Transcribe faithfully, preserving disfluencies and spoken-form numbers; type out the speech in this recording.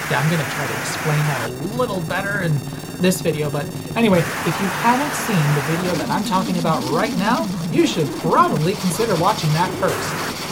Yeah, I'm going to try to explain that a little better in this video, but anyway, if you haven't seen the video that I'm talking about right now, you should probably consider watching that first.